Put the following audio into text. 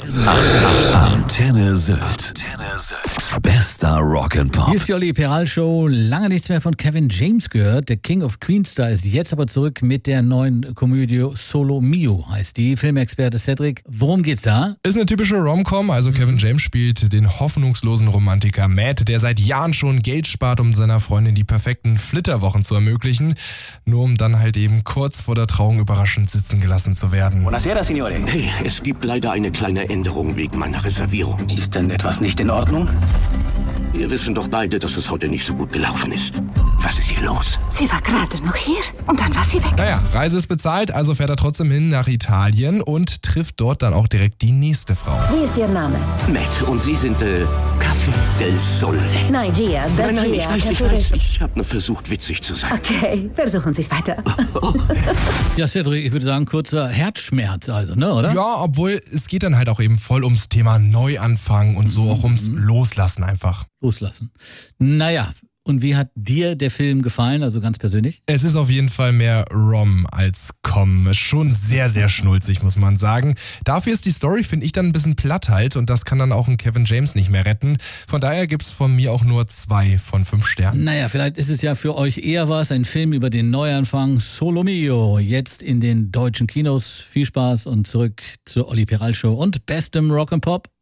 Antenne Sylt. Bester Rock'n'Pop. Hier ist die Olli Peral Show. Lange nichts mehr von Kevin James gehört. Der King of Queenstar ist jetzt aber zurück mit der neuen Komödie Solo Mio, heißt die. Filmexperte Cedric. Worum geht's da? Ist eine typische Rom-Com, also Kevin James spielt den hoffnungslosen Romantiker Matt, der seit Jahren schon Geld spart, um seiner Freundin die perfekten Flitterwochen zu ermöglichen, nur um dann halt eben kurz vor der Trauung überraschend sitzen gelassen zu werden. Buonasera, Signore. Hey, es gibt leider eine kleine Änderung wegen meiner Reservierung. Ist denn etwas nicht in Ordnung? Wir wissen doch beide, dass es heute nicht so gut gelaufen ist. Was ist hier los? Sie war gerade noch hier und dann war sie weg. Naja, Reise ist bezahlt, also fährt er trotzdem hin nach Italien und trifft dort dann auch direkt die nächste Frau. Wie ist Ihr Name? Matt, und Sie sind, Café del Sole. Nein, Gia. Nein, ich weiß. Ich habe nur versucht, witzig zu sein. Okay, versuchen Sie es weiter. Ja, Cedric, ich würde sagen, kurzer Herzschmerz also, ne, oder? Ja, obwohl es geht dann halt auch eben voll ums Thema Neuanfang und so auch ums Loslassen einfach. Loslassen. Naja, und wie hat dir der Film gefallen, also ganz persönlich? Es ist auf jeden Fall mehr Rom als Com. Schon sehr, sehr schnulzig, muss man sagen. Dafür ist die Story, finde ich, dann ein bisschen platt halt und das kann dann auch ein Kevin James nicht mehr retten. Von daher gibt's von mir auch nur 2 von 5 Sternen. Naja, vielleicht ist es ja für euch eher was, ein Film über den Neuanfang Solo Mio, jetzt in den deutschen Kinos. Viel Spaß und zurück zur Olli Peral Show und bestem Rock'n'Pop.